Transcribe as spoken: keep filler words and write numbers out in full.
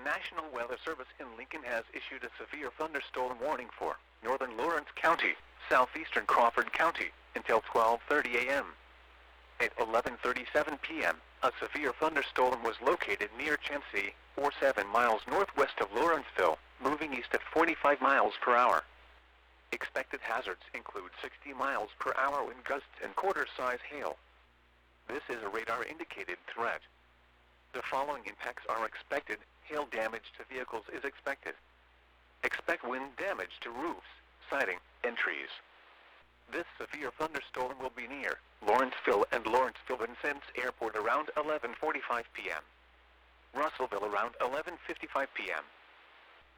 National Weather Service in Lincoln has issued a severe thunderstorm warning for northern Lawrence County, southeastern Crawford County, until twelve thirty a m At eleven thirty-seven p m, a severe thunderstorm was located near Chansey, or seven miles northwest of Lawrenceville, moving east at forty-five miles per hour. Expected hazards include sixty miles per hour wind gusts and quarter-size hail. This is a radar-indicated threat. The following impacts are expected. Hail damage to vehicles is expected. Expect wind damage to roofs, siding, and trees. This severe thunderstorm will be near Lawrenceville and Lawrenceville-Vincennes Airport around eleven forty-five p m Russellville around eleven fifty-five p m